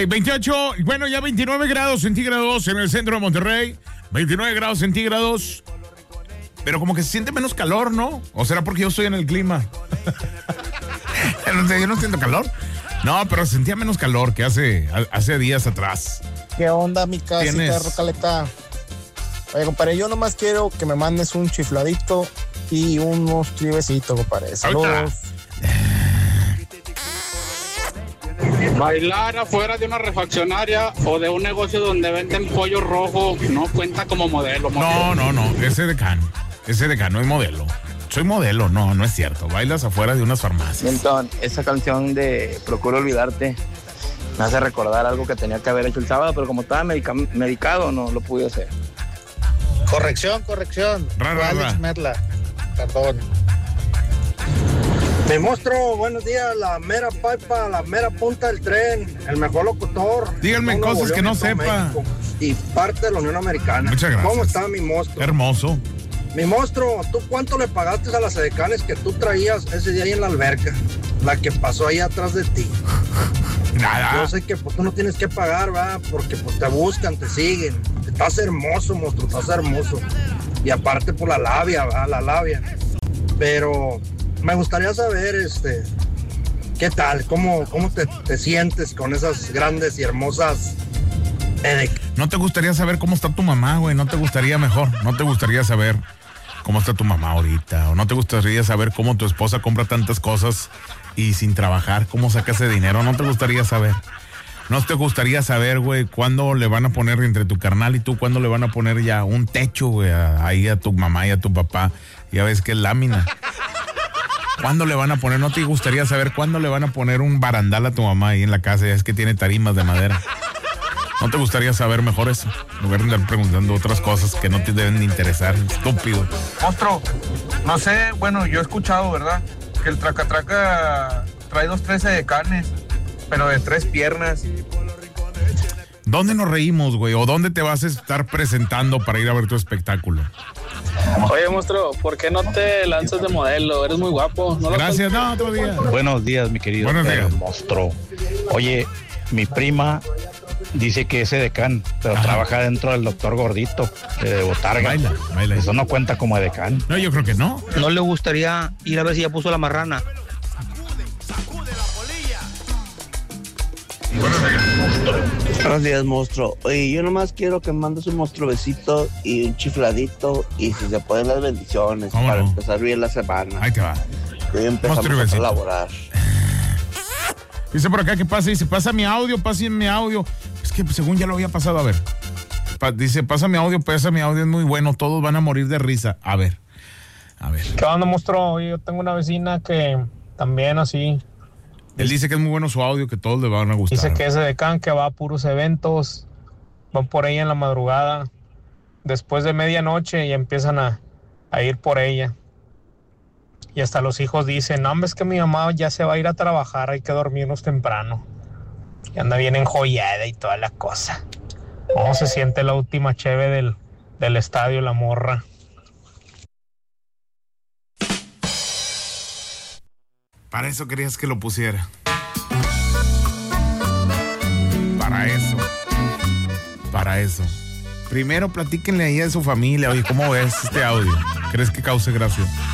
28, bueno, ya 29 grados centígrados en el centro de Monterrey. 29 grados centígrados. Pero como que se siente menos calor, ¿no? ¿O será porque yo estoy en el clima? Yo no siento calor. No, pero sentía menos calor que hace días atrás. ¿Qué onda, mi casita, Rocaleta? Oye, compadre, yo nomás quiero que me mandes un chifladito y unos trivecitos, compadre. Saludos. Bailar afuera de una refaccionaria o de un negocio donde venden pollo rojo no cuenta como modelo. No, ese decano no es modelo. Soy modelo, no es cierto. Bailas afuera de unas farmacias. Entonces, esa canción de Procuro Olvidarte me hace recordar algo que tenía que haber hecho el sábado, pero como estaba medicado, no lo pude hacer. Corrección. Alex Merla. Perdón. Me muestro, buenos días, la mera pipa, la mera punta del tren, el mejor locutor. Díganme cosas que no sepa. México, y parte de la Unión Americana. Muchas gracias. ¿Cómo está mi monstruo? Hermoso. Mi monstruo, ¿tú cuánto le pagaste a las edecanes que tú traías ese día ahí en la alberca? La que pasó ahí atrás de ti. Nada. Yo sé que pues, tú no tienes que pagar, ¿va? Porque pues te buscan, te siguen. Estás hermoso, monstruo, estás hermoso. Y aparte por la labia, ¿va? La labia. Pero me gustaría saber, ¿qué tal? ¿Cómo te sientes con esas grandes y hermosas edecanes? ¿No te gustaría saber cómo está tu mamá, güey? ¿No te gustaría saber cómo está tu mamá ahorita? ¿O no te gustaría saber cómo tu esposa compra tantas cosas y sin trabajar, cómo saca ese dinero? ¿No te gustaría saber? ¿No te gustaría saber, güey, cuándo le van a poner entre tu carnal y tú, cuándo le van a poner ya un techo, güey, ahí a tu mamá y a tu papá? Ya ves que es lámina. ¿Cuándo le van a poner? ¿No te gustaría saber cuándo le van a poner un barandal a tu mamá ahí en la casa? Ya es que tiene tarimas de madera. ¿No te gustaría saber mejor eso? En lugar de andar preguntando otras cosas que no te deben de interesar, estúpido. Monstruo, no sé, bueno, yo he escuchado, ¿verdad? Que el traca-traca trae 2 edecanes, pero de 3 piernas. ¿Dónde nos reímos, güey? ¿O dónde te vas a estar presentando para ir a ver tu espectáculo? Oye, monstruo, ¿por qué no te lanzas de modelo? Eres muy guapo. Gracias, no, otro día. Buenos días, mi querido. Buenos días. Monstruo. Oye, mi prima dice que es edecán, pero trabaja dentro del doctor Gordito, de Botarga. Baila. Eso no cuenta como edecán. No, yo creo que no. ¿No le gustaría ir a ver si ya puso la marrana? Buenos días, monstruo. Oye, yo nomás quiero que mandes un monstruecito y un chifladito y si se pueden las bendiciones para empezar bien la semana. Ahí te va. Hoy empezamos a laborar. Dice por acá que pasa, dice, pasa mi audio. Es que según ya lo había pasado, a ver. Dice, pasa mi audio, es muy bueno, todos van a morir de risa. A ver. ¿Qué onda, monstruo? Yo tengo una vecina que también así... Él dice que es muy bueno su audio, que todos le van a gustar. Dice que es edecán, que va a puros eventos, van por ella en la madrugada, después de medianoche y empiezan a ir por ella. Y hasta los hijos dicen, no, es que mi mamá ya se va a ir a trabajar, hay que dormirnos temprano. Y anda bien enjollada y toda la cosa. ¿Cómo se siente la última cheve del estadio, la morra? Para eso querías que lo pusiera. Para eso. Primero platíquenle ahí a su familia. Oye, ¿cómo ves este audio? ¿Crees que cause gracia?